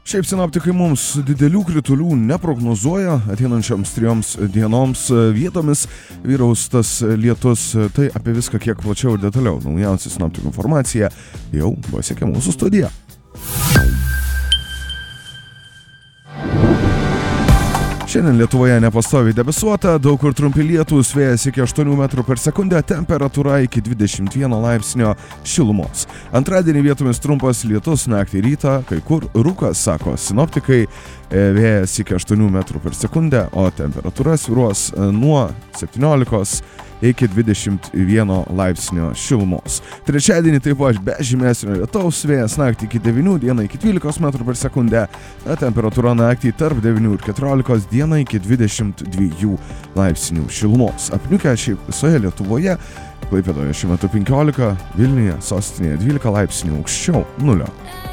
Šiaip sinoptikai mums didelių kritulių neprognozuoja ateinančioms 3 dienoms, vietomis vyraus tas lietus, tai apie viską kiek plačiau ir detaliau. Naujausia sinoptikų informacija jau pasiekia mūsų studiją. Šiandien Lietuvoje nepastoviai debesuota, daug kur trumpi lietūs, vėjas iki 8 metrų per sekundę, temperatūra iki 21 laipsnio šilumos. Antradienį vietomis trumpas lietus, naktį rytą, kai kur rūkas, sako sinoptikai, vėjas iki 8 metrų per sekundę, o temperatūra svyruos nuo 17 iki 21 laipsnio šilumos. Trečiadienį taip pat be žymesnio lietaus, vėjas naktį iki 9, dieną iki 12 metrų per sekundę, temperatūra naktį tarp 9 ir 14, dieną iki 22 laipsnių šilumos. Apniukę šiaip visoje Lietuvoje, Klaipėdoje šiuo metu 15, Vilniuje, sostinėje 12 laipsnių aukščiau nulio.